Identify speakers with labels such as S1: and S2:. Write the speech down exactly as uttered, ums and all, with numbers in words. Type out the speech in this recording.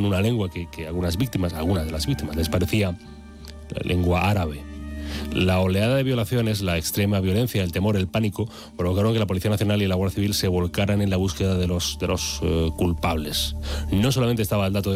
S1: en una lengua que, que algunas víctimas, algunas de las víctimas, les parecía la lengua árabe. La oleada de violaciones, la extrema violencia, el temor, el pánico, provocaron que la Policía Nacional y la Guardia Civil se volcaran en la búsqueda de los, de los uh, culpables. No solamente estaba el dato de